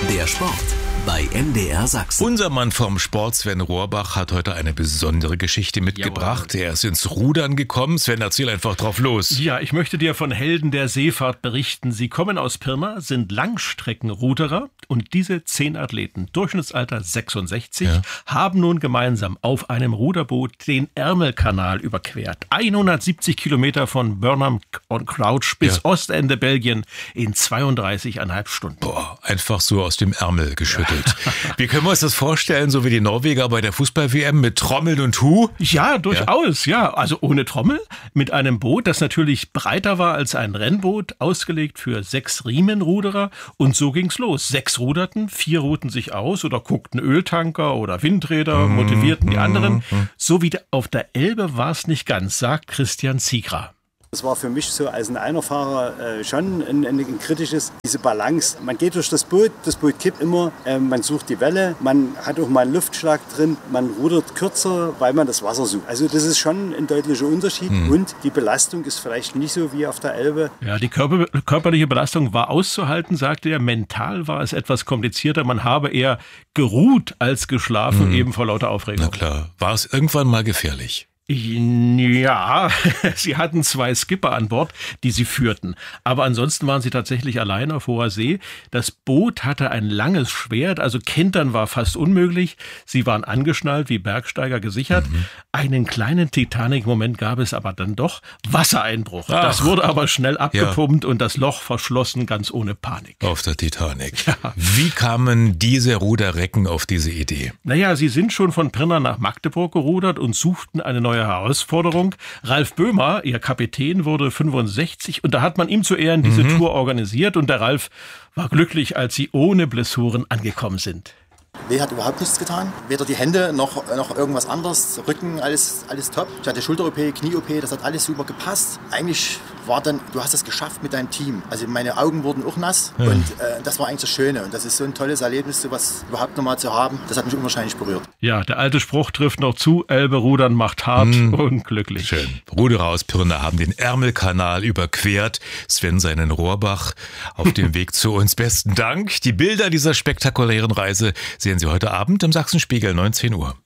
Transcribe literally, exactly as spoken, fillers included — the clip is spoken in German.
Der Sport bei M D R Sachsen. Unser Mann vom Sport, Sven Rohrbach, hat heute eine besondere Geschichte mitgebracht. Jawohl. Er ist ins Rudern gekommen. Sven, erzähl einfach drauf los. Ja, ich möchte dir von Helden der Seefahrt berichten. Sie kommen aus Pirna, sind Langstreckenruderer und diese zehn Athleten, Durchschnittsalter sechsundsechzig, ja. haben nun gemeinsam auf einem Ruderboot den Ärmelkanal überquert. hundertsiebzig Kilometer von Burnham on Crouch bis ja. Ostende Belgien in zweiunddreißig Komma fünf Stunden. Boah, einfach so aus dem Ärmel geschüttelt. Wie können wir uns das vorstellen, so wie die Norweger bei der Fußball-W M mit Trommeln und Hu? Ja, durchaus, ja. ja. Also ohne Trommel, mit einem Boot, das natürlich breiter war als ein Rennboot, ausgelegt für sechs Riemenruderer. Und so ging's los. Sechs ruderten, vier ruhten sich aus oder guckten Öltanker oder Windräder, mm, motivierten die anderen. Mm. So wie auf der Elbe war es nicht ganz, sagt Christian Ziegra. Das war für mich so als ein Einerfahrer äh, schon ein, ein, ein kritisches, diese Balance. Man geht durch das Boot, das Boot kippt immer, äh, man sucht die Welle, man hat auch mal einen Luftschlag drin, man rudert kürzer, weil man das Wasser sucht. Also das ist schon ein deutlicher Unterschied mhm. und die Belastung ist vielleicht nicht so wie auf der Elbe. Ja, die Körper, körperliche Belastung war auszuhalten, sagte er. Mental war es etwas komplizierter. Man habe eher geruht als geschlafen, mhm. eben vor lauter Aufregung. Na klar, war es irgendwann mal gefährlich? Ja, sie hatten zwei Skipper an Bord, die sie führten. Aber ansonsten waren sie tatsächlich allein auf hoher See. Das Boot hatte ein langes Schwert, also kentern war fast unmöglich. Sie waren angeschnallt, wie Bergsteiger gesichert. Mhm. Einen kleinen Titanic-Moment gab es aber dann doch. Wassereinbruch. Ach. Das wurde aber schnell abgepumpt ja. und das Loch verschlossen, ganz ohne Panik. Auf der Titanic. Ja. Wie kamen diese Ruderrecken auf diese Idee? Naja, sie sind schon von Pirna nach Magdeburg gerudert und suchten eine neue Herausforderung. Ralf Böhmer, ihr Kapitän, wurde fünfundsechzig und da hat man ihm zu Ehren diese mhm. Tour organisiert und der Ralf war glücklich, als sie ohne Blessuren angekommen sind. Weh hat überhaupt nichts getan. Weder die Hände noch, noch irgendwas anderes. Rücken, alles, alles top. Ich hatte Schulter-O P, Knie-O P, das hat alles super gepasst. Eigentlich war dann, du hast es geschafft mit deinem Team. Also meine Augen wurden auch nass ja. und äh, das war eigentlich das Schöne. Und das ist so ein tolles Erlebnis, sowas überhaupt nochmal zu haben. Das hat mich unwahrscheinlich berührt. Ja, der alte Spruch trifft noch zu, Elbe rudern macht hart mm. und glücklich. Schön. Ruderer aus Pirna haben den Ärmelkanal überquert. Sven seinen Rohrbach auf dem Weg zu uns. Besten Dank. Die Bilder dieser spektakulären Reise sehen Sie heute Abend im Sachsenspiegel, neunzehn Uhr.